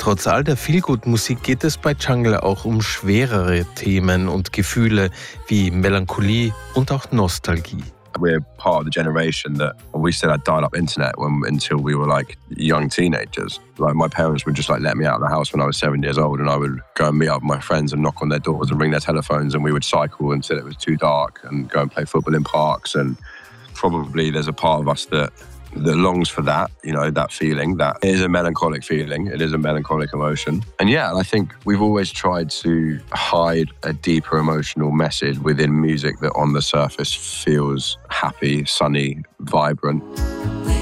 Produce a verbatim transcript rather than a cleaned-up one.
Trotz all der Feelgood-Musik geht es bei Jungle auch um schwerere Themen und Gefühle wie Melancholie und auch Nostalgie. We're part of the generation that we still had dial-up internet when, until we were like young teenagers. Like my parents would just like let me out of the house when I was seven years old, and I would go and meet up with my friends and knock on their doors and ring their telephones, and we would cycle until it was too dark and go and play football in parks. And probably there's a part of us that that longs for that, you know, that feeling. That is a melancholic feeling. It is a melancholic emotion. And yeah, I think we've always tried to hide a deeper emotional message within music that on the surface feels happy, sunny, vibrant.